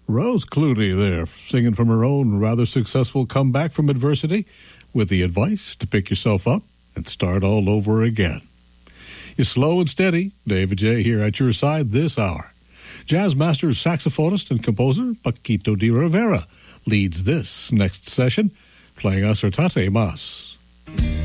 Rose Clooney there, singing from her own rather successful comeback from adversity with the advice to pick yourself up and start all over again. You're slow and steady. David J. here at your side this hour. Jazz master, saxophonist, and composer Paquito de Rivera leads this next session, playing Acertate Mas.